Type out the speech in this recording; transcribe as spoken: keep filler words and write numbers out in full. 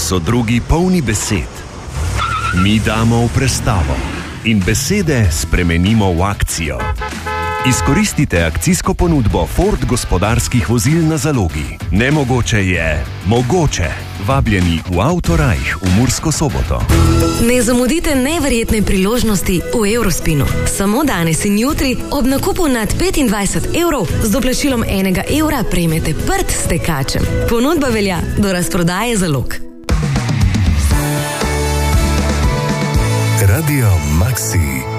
so drugi polni besed. Mi damo v prestavo in besede spremenimo v akcijo. Izkoristite akcijsko ponudbo Ford gospodarskih vozil na zalogi. Nemogoče je mogoče. Vabljeni v Autorajh v Mursko Soboto. Ne zamudite neverjetne priložnosti v Eurospinu. Samo danes in jutri ob nakupu nad petindvajset evrov z doplačilom enega evra prejmete prt s tekačem. Ponudba velja do razprodaje zalog. Radio Maxi.